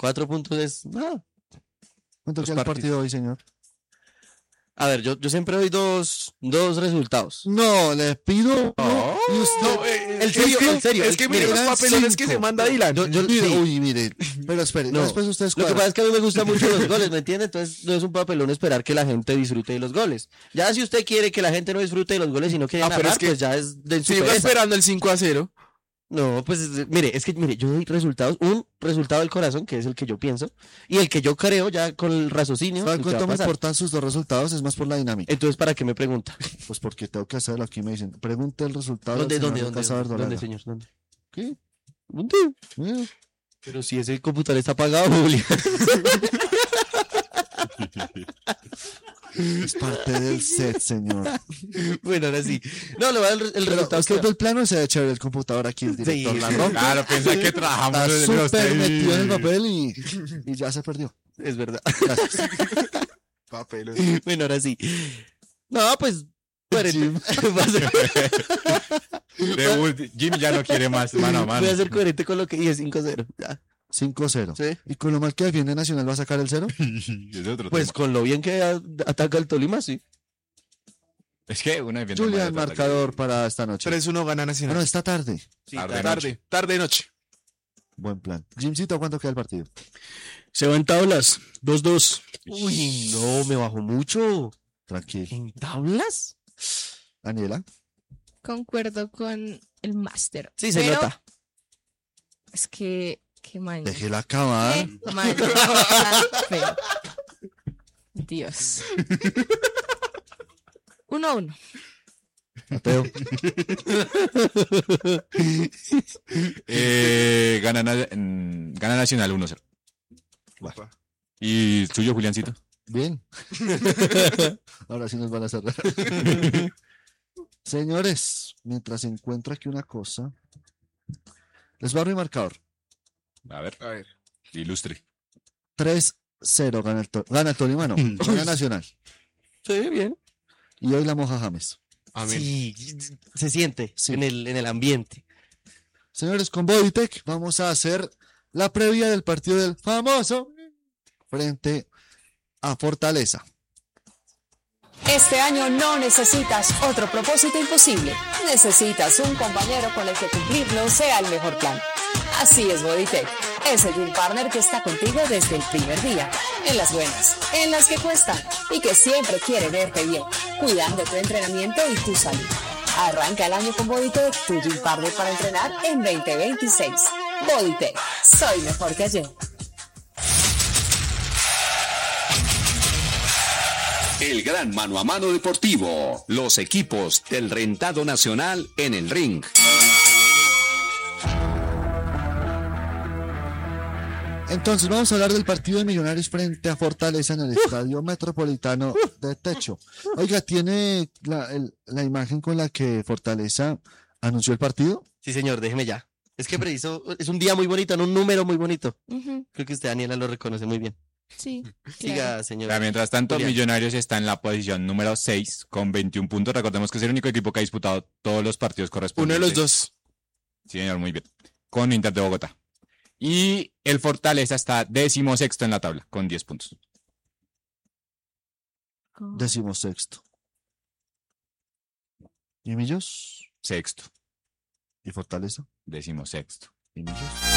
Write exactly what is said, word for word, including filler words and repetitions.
Cuatro puntos es nada. ¿Cuánto Dos queda el partidos. partido hoy, señor? A ver, yo, yo siempre doy dos, dos resultados. No, le pido. No, y usted- no, eh, ¿En es serio? que- ¿En serio? Es que mire Mire, los eran papelones que cinco. se manda Dylan. Yo- yo- Mire, sí. uy, mire. Pero espere, No. después ustedes Lo que cuadran. pasa es que a mí me gustan mucho los goles, ¿me entiende? Entonces no es un papelón esperar que la gente disfrute de los goles. Ya si usted quiere que la gente no disfrute de los goles y no quiere Ah, pero narrar, es que pues ya es de su Sigo pereza. esperando el cinco a cero. No, pues es- mire, es que mire, yo doy resultados, un resultado del corazón, que es el que yo pienso, y el que yo creo ya con el raciocinio. ¿Saben el que va cuánto a me pasar. importan sus dos resultados? Es más por la dinámica. Entonces, ¿para qué me pregunta? Pues porque tengo que hacerlo. Aquí me dicen, pregunte el resultado. ¿Dónde, del señor dónde, de dónde? Casa ¿Dónde, Verdolaga. señor? ¿Dónde? ¿Qué? ¿Dónde? Mira. Pero si ese computador está apagado, Julia. Es parte del set, señor. Bueno, ahora sí. No, le voy a dar el, el Pero resultado. usted que- ve el plano, se ve chévere el computador aquí, el director Sí, la sí. rompe. Claro, piensa que trabajamos Está en los súper seis. metido en el papel y, y ya se perdió. Es verdad. Gracias. Papelones. Bueno, ahora sí. No, pues. coherente. Va a ser- De ulti- Jimmy ya no quiere más mano a mano. Voy a ser coherente con lo que dije, cinco cero. Ya. cinco cero. Sí. ¿Y con lo mal que defiende Nacional va a sacar el cero? Es otro Pues tema. con lo bien que a- ataca el Tolima, sí. Es que una defiende Julián, mal, otra marcador para esta noche. tres uno gana Nacional. Bueno, esta tarde. Sí, Tarde, tarde. tarde, tarde, noche. Buen plan. Jimcito, ¿cuánto queda el partido? Se va en tablas, dos dos. Uy, no, me bajó mucho. Tranquilo. ¿En tablas? Daniela. Concuerdo con el máster. Sí, se Pero nota. Es que, qué maña. Déjela acabar. Qué maña tan feo. Dios. Uno a uno. Mateo. Eh, gana, na- mm, gana Nacional uno cero. Bueno. ¿Y suyo, Juliancito? Bien. Ahora sí nos van a cerrar. Señores, mientras se encuentra aquí una cosa, les barro y marcador. A ver, A ver. ilustre. tres cero gana el, to- gana el Tolima, no. Gana Nacional. Sí, bien. Y hoy la moja James. Amén. Sí, se siente Sí. en, el, en el ambiente. Señores, con Bodytech vamos a hacer la previa del partido del famoso frente a Fortaleza. Este año no necesitas otro propósito imposible. Necesitas un compañero con el que cumplirlo sea el mejor plan. Así es Bodytech. Es el gym partner que está contigo desde el primer día. En las buenas, en las que cuestan y que siempre quiere verte bien, cuidando tu entrenamiento y tu salud. Arranca el año con Bodytech, tu gym partner para entrenar en veinte veintiséis. Bodytech. Soy mejor que ayer. El gran mano a mano deportivo. Los equipos del Rentado Nacional en el ring. Entonces vamos a hablar del partido de Millonarios frente a Fortaleza en el Estadio Metropolitano de Techo. Oiga, ¿tiene la, el- la imagen con la que Fortaleza anunció el partido? Sí, señor, déjeme ya. Es que preciso, es un día muy bonito, en un número muy bonito. Ujú, Creo que usted, Daniela, lo reconoce muy bien. sí. Siga, claro. señora. Ya, mientras tanto, Julián. Millonarios está en la posición número seis con veintiún puntos. Recordemos que es el único equipo que ha disputado todos los partidos Uno de correspondientes. los dos. Sí, señor, muy bien. Con Inter de Bogotá. Y el Fortaleza está décimo sexto en la tabla, con diez puntos. Décimo sexto. ¿Y Millos? Sexto, ¿Y Fortaleza? décimo sexto. ¿Y Millos?